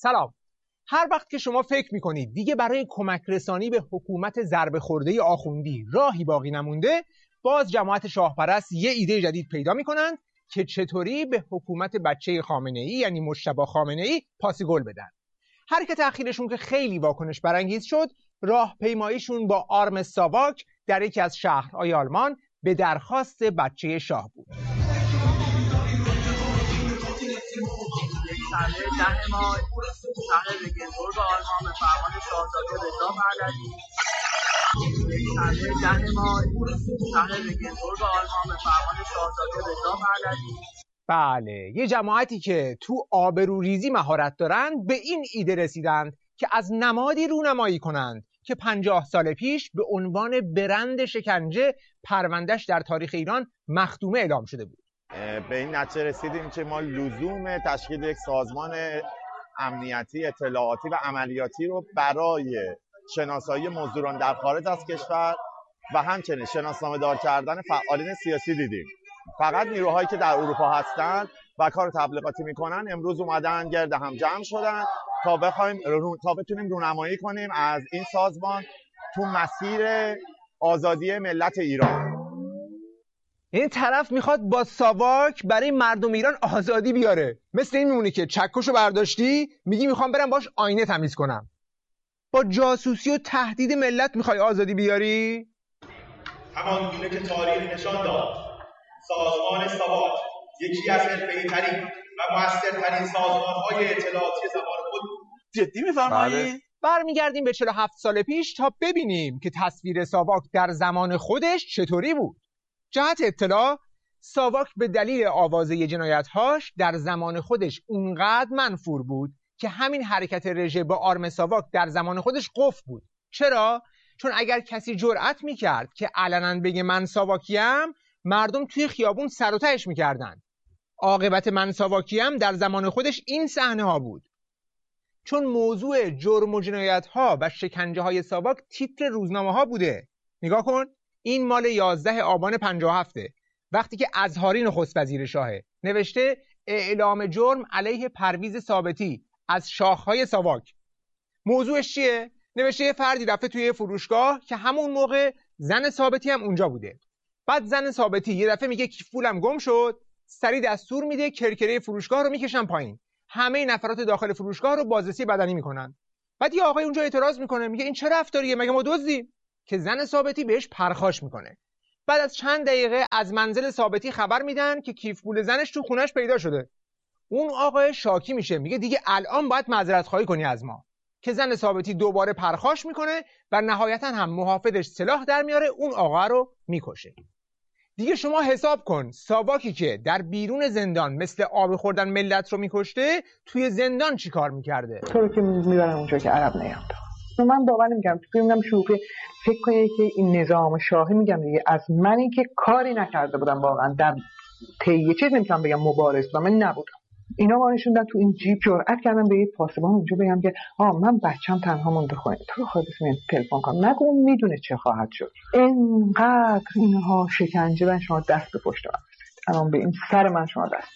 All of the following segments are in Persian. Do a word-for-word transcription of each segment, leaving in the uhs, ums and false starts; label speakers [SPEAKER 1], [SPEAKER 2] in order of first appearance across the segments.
[SPEAKER 1] سلام. هر وقت که شما فکر میکنید دیگه برای کمک رسانی به حکومت ضربه خورده آخوندی راهی باقی نمونده، باز جماعت شاهپرست یه ایده جدید پیدا میکنن که چطوری به حکومت بچه خامنه‌ای یعنی مجتبی خامنه‌ای پاس گل بدن. حرکت اخیرشون که خیلی واکنش برانگیز شد، راهپیماییشون با آرم ساواک در یکی از شهرهای آلمان به درخواست بچه شاه بود.
[SPEAKER 2] شنبه ده ماه شهر رگنبورگ آلمان به فرمان شاهزاده رضا پهلوی شنبه ده ماه شهر رگنبورگ آلمان به فرمان شاهزاده رضا پهلوی
[SPEAKER 1] بله، یه جماعتی که تو آبروریزی مهارت دارن به این ایده رسیدند که از نمادی رونمایی کنند که پنجاه سال پیش به عنوان برند شکنجه پروندهش در تاریخ ایران مختومه اعلام شده بود.
[SPEAKER 3] به این نتیجه رسیدیم که ما لزوم تشکیل یک سازمان امنیتی، اطلاعاتی و عملیاتی رو برای شناسایی مزدوران در خارج از کشور و همچنین شناسنامه‌دار کردن فعالین سیاسی دیدیم. فقط نیروهایی که در اروپا هستند و کار تبلیغاتی میکنن امروز اومدن گرد هم جمع شدن تا بخوایم رو... تا بتونیم رونمایی کنیم از این سازمان تو مسیر آزادی ملت ایران.
[SPEAKER 1] این طرف میخواد با ساواک برای مردم ایران آزادی بیاره. مثل این میمونه که چکشو برداشتی میگی میخوام برم باش آینه تمیز کنم. با جاسوسی و تهدید ملت میخوای آزادی بیاری؟
[SPEAKER 4] همان گونه که تاریخ نشان داد سازمان ساواک یکی از حرفه‌ای‌ترین و موثرترین سازمان‌های اطلاعاتی زمان خود.
[SPEAKER 5] جدی میفرمایید؟
[SPEAKER 1] برمیگردیم به چهل و هفت سال پیش تا ببینیم که تصویر ساواک در زمان خودش چطوری بود. جهت اطلاع، ساواک به دلیل آوازه جنایت‌هاش در زمان خودش اونقدر منفور بود که همین حرکت رژه با آرم ساواک در زمان خودش قفل بود. چرا؟ چون اگر کسی جرأت میکرد که علنا بگه من ساواکیم، مردم توی خیابون سر و تهش میکردن. عاقبت من ساواکیم در زمان خودش این صحنه ها بود. چون موضوع جرم و جنایت ها و شکنجه های ساواک تیتر روزنامه ها بوده. نگاه کن، این مال یازده آبان پنجاه و هفت، وقتی که اظهاری نخست وزیر شاهه، نوشته اعلام جرم علیه پرویز ثابتی از شاخهای ساواک. موضوعش چیه؟ نوشته فردی رفته توی فروشگاه که همون موقع زن ثابتی هم اونجا بوده. بعد زن ثابتی یه دفعه میگه کیف پولم گم شد، سریع دستور میده کرکره فروشگاه رو میکشن پایین، همه نفرات داخل فروشگاه رو بازرسی بدنی میکنن. بعد یه آقای اونجا اعتراض میکنه، میگه این چه رفتاریه، مگه ما دزدیم؟ که زن ثابتی بهش پرخاش میکنه. بعد از چند دقیقه از منزل ثابتی خبر میدن که کیف پول زنش تو خونش پیدا شده. اون آقای شاکی میشه، میگه دیگه الان باید معذرت خواهی کنی از ما. که زن ثابتی دوباره پرخاش میکنه و نهایتا هم محافظش سلاح در میاره، اون آقا رو میکشه. دیگه شما حساب کن ساواکی که در بیرون زندان مثل آب خوردن ملت رو میکشته، توی زندان چی کار میکرده؟
[SPEAKER 6] تو رو که میبرن اونجا که عرب نیام. من باور نمیگم، تو میگم شوخی. فکر کنید که این نظام شاهی، میگم دیگه، از من این که کاری نکرده بودم واقعا در طی چیز نمیتونم بگم مبارز بودم، من نبودم. اینا ما نشوندن تو این جیب، جرأت کردم به یه پاسبان اونجا بگم که آ من بچه‌م تنها مونده خونه، تو خودت میاد تلفن کن، نگو اون میدونه چه خواهد شد. اینقدر اینها شکنجه و شما دست به پشت من بزنید. الان به این سر من شما دست.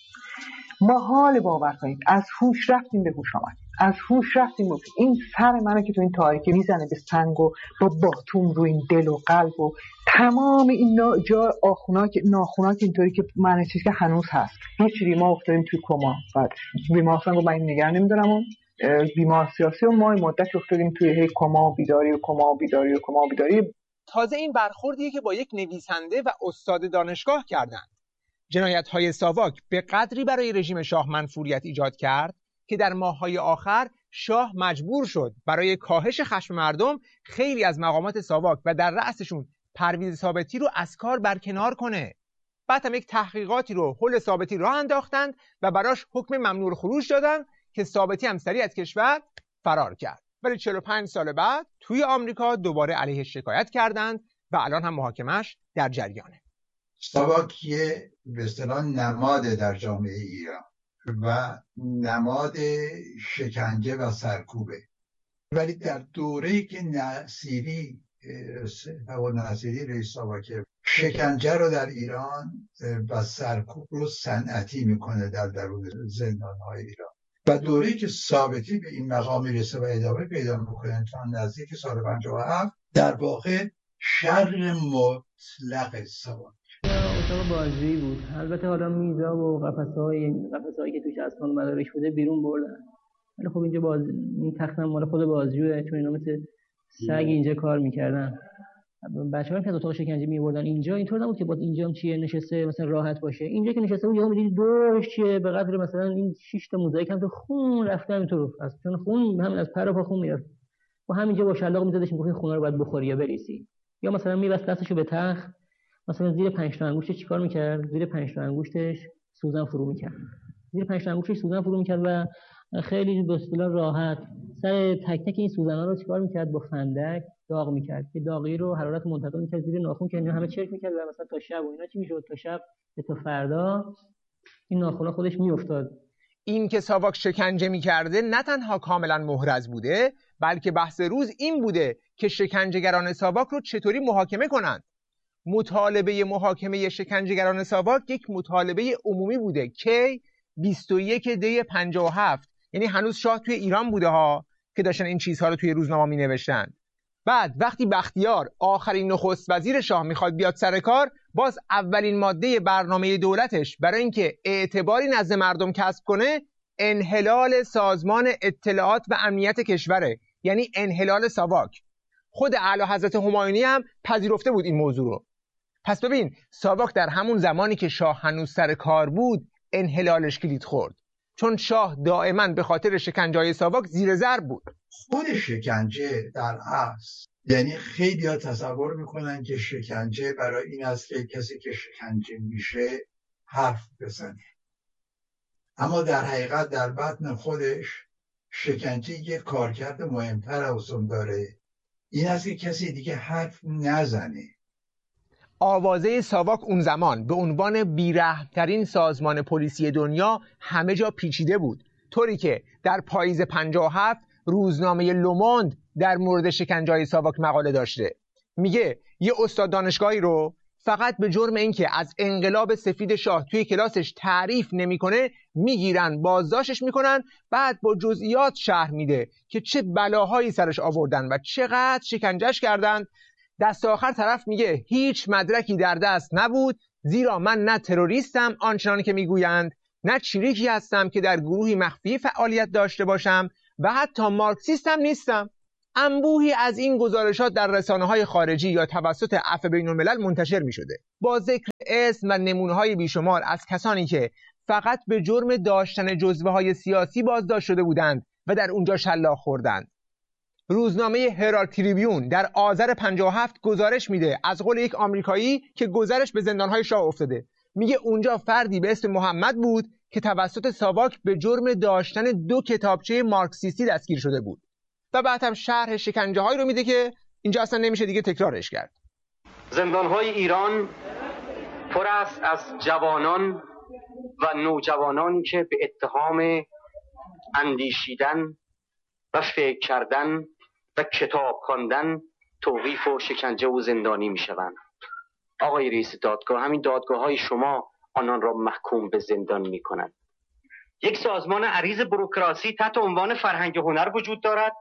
[SPEAKER 6] ما حال باور کنید از هوش رفتیم به هوش آمدیم، از هوش رفتیم بود. این سر منو که تو این تاریکی میزنه به سنگ و با باتوم رو این دل و قلب و تمام این جا آخوناک ناخوناک اینطوری که من چیزی که هنوز هست. هیچی ما افتادیم توی کما. بعد بیمارستان گفت من این نگران نمیدارم، اون بیمار سیاسی و ما این مدت افتادیم توی هی کما و بیداری و کما و بیداری و کما و بیداری.
[SPEAKER 1] تازه این برخوردیه که با یک نویسنده و استاد دانشگاه کردن. جنایت‌های ساواک به قدری برای رژیم شاه منفوریت ایجاد کرد که در ماه‌های آخر شاه مجبور شد برای کاهش خشم مردم خیلی از مقامات ساواک و در رأسشون پرویز ثابتی رو از کار برکنار کنه. بعد هم یک تحقیقاتی رو حول ثابتی راه انداختند و براش حکم ممنوع خروج دادن که ثابتی هم سریع از کشور فرار کرد. ولی چهل و پنج سال بعد توی آمریکا دوباره علیه شکایت کردند و الان هم محاکمش در جریانه.
[SPEAKER 7] ساواک یه به اصطلاح نماد در جامعه ایران و نماد شکنجه و سرکوبه، ولی در دوره‌ای که نصیری و نصیری رئیس ساواک شکنجه رو در ایران و سرکوب رو صنعتی میکنه در درون زندان‌های ایران، و دوره‌ای که ثابتی به این مقام میرسه و ادامه پیدا میکنه تا نزدیک سال پنجاه و هفت در واقع شر مطلق سواد
[SPEAKER 8] اتاق بازجویی بود. البته حالا میزا و قفسه‌های قفسه‌هایی که توش اسناد مدارک بوده بیرون بردن، ولی خب اینجا باز این تختم مال خود بازجویه، چون اینا مثل سگ اینجا کار میکردن. بچه‌ها که از اتاق شکنجه می‌بردن اینجا اینطور نبود که باز اینجا هم چیه نشسته مثلا راحت باشه. اینجا که نشسته بود یهو می‌دید دورش چیه به قدر مثلا این شش تا موزاییک هم تو خون رفته همینطور، از چون خون همین از پر و پا خون میاد و همینجا با شلاق می‌زدش میگفت خونه رو باید بخوری یا بریسی، یا مثلا می‌بست دستشو به تخت مثلا زیر پنج تا انگشتش چیکار می‌کرد؟ زیر پنج تا انگشتش سوزن فرو می‌کرد. زیر پنج تا انگشتش سوزن فرو می‌کرد و خیلی به اصطلاح راحت سر تک تک این سوزن‌ها رو چیکار می‌کرد؟ با فندک داغ می‌کرد که داغی رو حرارت منتقل می‌کرد زیر ناخن که اینا همه چرک می‌کرد و مثلا تا شب و اینا چی می‌شد؟ تا شب تا فردا این ناخن‌ها خودش می‌افتاد.
[SPEAKER 1] این که ساواک شکنجه می‌کرده نه تنها کاملا محرز بوده، بلکه بحث روز این بوده که شکنجهگران ساواک رو چطوری محاکمه کنند. مطالبه محاکمه شکنجهگران ساواک یک مطالبه عمومی بوده که بیست و یک دی پنجاه و هفت، یعنی هنوز شاه توی ایران بوده ها که داشتن این چیزها رو توی روزنامه می نوشتن. بعد وقتی بختیار آخرین نخست وزیر شاه میخواد بیاد سر کار، باز اولین ماده برنامه دولتش برای اینکه اعتباری نزد مردم کسب کنه انحلال سازمان اطلاعات و امنیت کشوره، یعنی انحلال ساواک. خود اعلی حضرت همایونی هم پذیرفته بود این موضوع رو. پس ببین ساواک در همون زمانی که شاه هنوز سر کار بود انحلالش کلید خورد، چون شاه دائما به خاطر شکنجه‌های ساواک زیر ضرب بود.
[SPEAKER 7] خود شکنجه در اصل، یعنی خیلی ها تصور میکنن که شکنجه برای این است که کسی که شکنجه میشه حرف بزنه، اما در حقیقت در بطن خودش شکنجه یک کارکرد مهمتر از اون داره، این است که کسی دیگه حرف نزنه.
[SPEAKER 1] آوازه ساواک اون زمان به عنوان بی‌رحم‌ترین سازمان پلیسی دنیا همه جا پیچیده بود، طوری که در پاییز پنجاه و هفت روزنامه لوموند در مورد شکنجه‌های ساواک مقاله داشته. میگه یه استاد دانشگاهی رو فقط به جرم اینکه از انقلاب سفید شاه توی کلاسش تعریف نمیکنه میگیرن بازداشتش میکنن، بعد با جزئیات شرح میده که چه بلاهایی سرش آوردن و چقدر شکنجهش کردن. دست آخر طرف میگه هیچ مدرکی در دست نبود، زیرا من نه تروریستم آنچنان که میگویند، نه چریکی هستم که در گروهی مخفی فعالیت داشته باشم و حتی مارکسیستم نیستم. انبوهی از این گزارشات در رسانه‌های خارجی یا توسط عفو بین‌الملل منتشر می‌شده، با ذکر اسم و نمونه‌های بیشمار از کسانی که فقط به جرم داشتن جزوه‌های سیاسی بازداشت شده بودند و در اونجا شلاق خوردند. روزنامه هرالد تریبیون در آذر پنجاه و هفت گزارش میده از قول یک آمریکایی که گذرش به زندان‌های شاه افتاده. میگه اونجا فردی به اسم محمد بود که توسط ساواک به جرم داشتن دو کتابچه مارکسیستی دستگیر شده بود. و بعد هم شرح شکنجه‌هایی رو میده که اینجا اصلا نمیشه دیگه تکرارش کرد.
[SPEAKER 9] زندان‌های ایران پر است از جوانان و نوجوانانی که به اتهام اندیشیدن و فکر کردن و کتاب خواندن توقیف و شکنجه و زندانی میشوند. آقای رئیس دادگاه، همین دادگاه‌های شما آنان را محکوم به زندان میکنند. یک سازمان عریض بوروکراسی تحت عنوان فرهنگ و هنر وجود دارد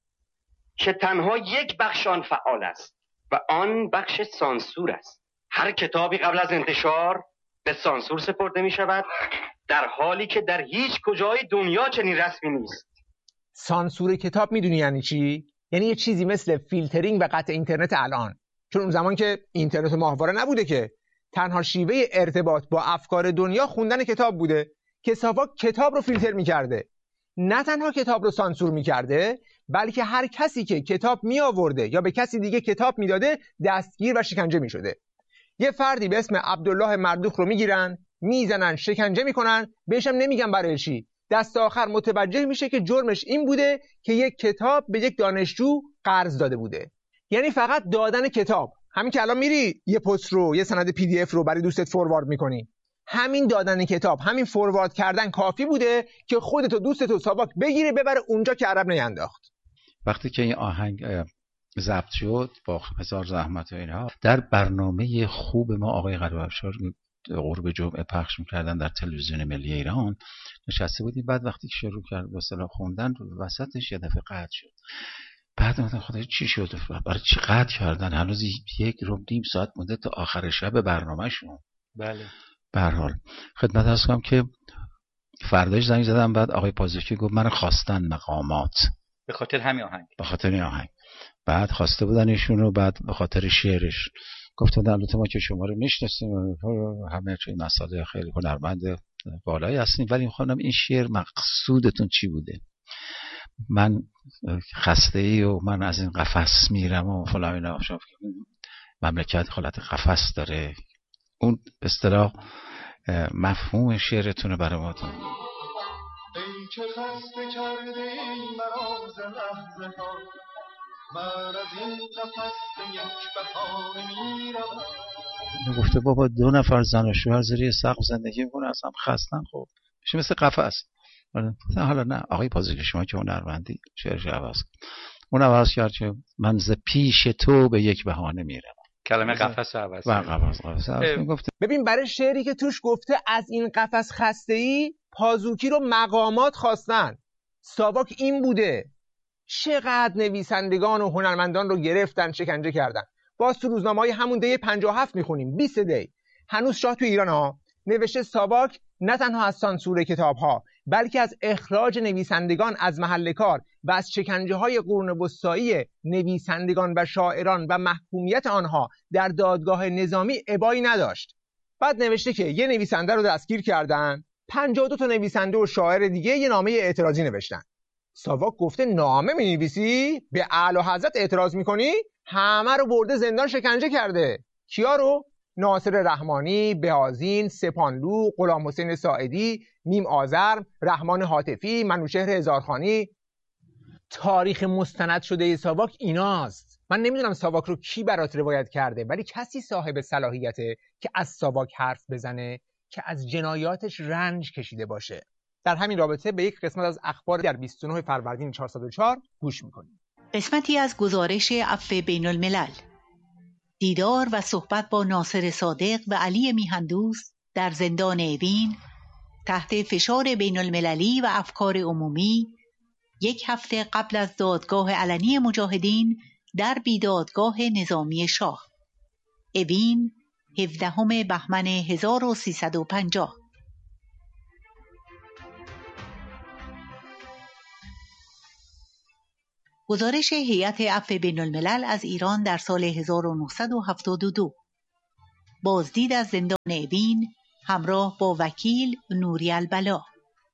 [SPEAKER 9] که تنها یک بخش آن فعال است و آن بخش سانسور است. هر کتابی قبل از انتشار به سانسور سپرده می شود، در حالی که در هیچ کجای دنیا چنین رسمی نیست.
[SPEAKER 1] سانسور کتاب میدونی یعنی چی؟ یعنی یه چیزی مثل فیلترینگ و قطع اینترنت الان، چون اون زمان که اینترنت و ماهواره نبوده که تنها شیوه ارتباط با افکار دنیا خوندن کتاب بوده که ساواک کتاب رو فیلتر میکرده. نه تنها کتاب رو سانسور میکرده، بلکه هر کسی که کتاب می آورده یا به کسی دیگه کتاب میداده دستگیر و شکنجه میشده. یه فردی به اسم عبدالله مردوخ رو میگیرن، میزنن، شکنجه میکنن، بهش هم نمیگن برای چی. دست آخر متوجه میشه که جرمش این بوده که یک کتاب به یک دانشجو قرض داده بوده. یعنی فقط دادن کتاب، همین که الان میری یه پست رو، یه سند پی دی اف رو برای دوستت فوروارد میکنی، همین دادن کتاب، همین فوروارد کردن کافی بوده که خودت و دوستت و ساواک بگیره ببره اونجا که عرب نینداخت.
[SPEAKER 10] وقتی که این آهنگ ضبط شد با هزار زحمت و اینها، در برنامه خوب ما آقای قلعه‌افشار غروب جمعه پخش میکردن در تلویزیون ملی ایران، نشسته بودیم. بعد وقتی که شروع کرد به اصطلاح خوندن، وسطش یه دفعه قطع شد. بعد گفتم خدایا چی شد؟ برای چی قطع کردن؟ هنوز یک رو نیم ساعت مونده تا آخر شب برنامه‌شون.
[SPEAKER 11] بله.
[SPEAKER 10] به هر حال خدمت عرض کنم که فرداش زنگ زدم، بعد آقای پازوکی گفت من خواستن مقامات
[SPEAKER 11] به خاطر همین آهنگ.
[SPEAKER 10] به خاطر این آهنگ. بعد خواسته بودن ایشون رو، بعد به خاطر شعرش گفتن البته ما که شما رو میشناسیم، همه چه مسائل خیلی هنرمند بالایی هستین، ولی میخوام این شعر مقصودتون چی بوده؟ من خسته ای و من از این قفس میرم و فلان اینا. مملکت حالت قفس داره. اون به اصطلاح مفهوم شعرتونه برای ما.
[SPEAKER 12] ای که خسته کرده ای مرا ز لحظه ها، من از این قفس به یک بهانه میروم.
[SPEAKER 10] گفته بابا دو نفر زن و شوهر زیر سقف زندگی میکنن، اصلا خستن، خب میشه مثل قفس. حالا نه آقای پازوکی شما که هنرمندی شعرش عوض کن. اون عوض کرد که من ز پیش تو به یک بهانه میروم.
[SPEAKER 11] کلمه قفس رو عوض
[SPEAKER 10] کرد. قفس قفس میگفت.
[SPEAKER 1] ببین برای شعری که توش گفته از این قفس خسته ای، پازوکی رو مقامات خواستن. ساواک این بوده. چقدر نویسندگان و هنرمندان رو گرفتن، شکنجه کردن. باز تو روزنامه‌های همون دی پنجاه و هفت میخونیم، بیست دی. هنوز شاه تو ایران ها نوشته ساواک نه تنها از سانسور کتاب‌ها، بلکه از اخراج نویسندگان از محل کار و از شکنجه‌های قرون وسطایی نویسندگان و شاعران و محکومیت آنها در دادگاه نظامی ابایی نداشت. بعد نوشته که یه نویسنده رو دستگیر کردن، پنجاه و دو تا نویسنده و شاعر دیگه یه نامه اعتراضی نوشتن. ساواک گفته نامه می‌نویسی؟ به اعلی حضرت اعتراض می‌کنی؟ همه رو برده زندان شکنجه کرده. کیا رو؟ ناصر رحمانی، بهازین، سپانلو، غلام حسین ساعدی، میم آذر، رحمان حاتفی، منوچهر هزارخانی. تاریخ مستند شده ساواک ایناست. من نمیدونم ساواک رو کی برات روایت کرده، ولی کسی صاحب صلاحیته که از ساواک حرف بزنه که از جنایاتش رنج کشیده باشه. در همین رابطه به یک قسمت از اخبار در بیست و نه فروردین چهارصد و چهار گوش میکنیم.
[SPEAKER 13] قسمتی از گزارش عفو بین الملل. دیدار و صحبت با ناصر صادق و علی میهندوست در زندان اوین تحت فشار بین المللی و افکار عمومی، یک هفته قبل از دادگاه علنی مجاهدین در بیدادگاه نظامی شاه. اوین، هفدهم بهمن هزار و سیصد و پنجاه. گزارش هیئت عفو بین الملل از ایران در سال هزار و نهصد و هفتاد و دو. بازدید از زندان اوین همراه با وکیل نوری البلا.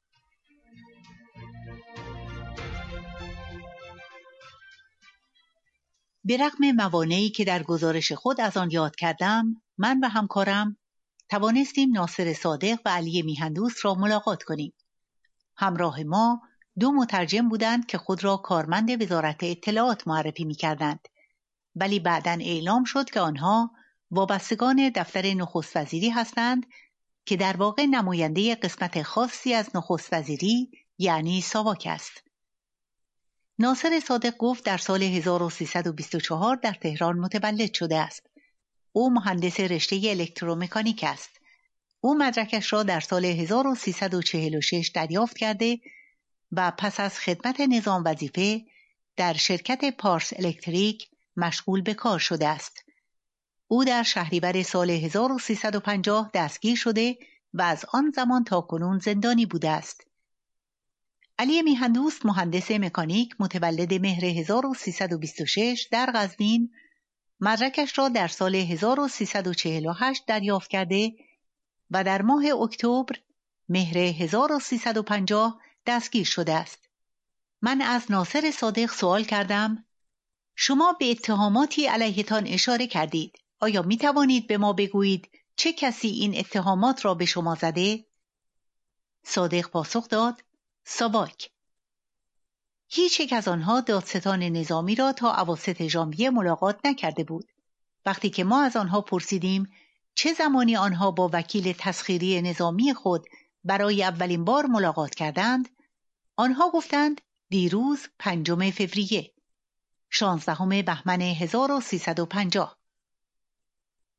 [SPEAKER 13] به رغم موانعی که در گزارش خود از آن یاد کردم، من و همکارم توانستیم ناصر صادق و علی میهندوست را ملاقات کنیم. همراه ما دو مترجم بودند که خود را کارمند وزارت اطلاعات معرفی می‌کردند، ولی بعداً اعلام شد که آنها وابستگان دفتر نخست وزیری هستند که در واقع نماینده قسمت خاصی از نخست وزیری یعنی ساواک است. ناصر صادق گفت در سال هزار و سیصد و بیست و چهار در تهران متولد شده است. او مهندس رشته الکترومکانیک است. او مدرکش را در سال هزار و سیصد و چهل و شش دریافت کرده و پس از خدمت نظام وظیفه در شرکت پارس الکتریک مشغول به کار شده است. او در شهریور سال هزار و سیصد و پنجاه دستگیر شده و از آن زمان تا کنون زندانی بوده است. علی میهندوست مهندس مکانیک متولد مهر هزار و سیصد و بیست و شش در غزنین مدرکش را در سال هزار و سیصد و چهل و هشت دریافت کرده و در ماه اکتبر مهر هزار و سیصد و پنجاه دستگیر شده است. من از ناصر صادق سوال کردم شما به اتهاماتی علیهتان اشاره کردید. آیا می توانید به ما بگویید چه کسی این اتهامات را به شما زده؟ صادق پاسخ داد ساواک. هیچ یک از آنها دادستان نظامی را تا اواسط ژانویه ملاقات نکرده بود. وقتی که ما از آنها پرسیدیم چه زمانی آنها با وکیل تسخیری نظامی خود برای اولین بار ملاقات کردند، آنها گفتند دیروز پنجم فوریه، شانزدهم بهمن هزار و سیصد و پنجاه.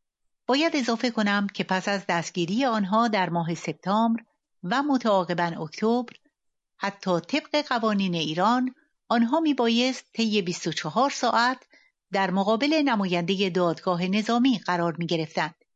[SPEAKER 13] باید اضافه کنم که پس از دستگیری آنها در ماه سپتامبر و متعاقباً اکتبر، حتی طبق قوانین ایران آنها می بایست طی بیست و چهار ساعت در مقابل نماینده دادگاه نظامی قرار می گرفتند.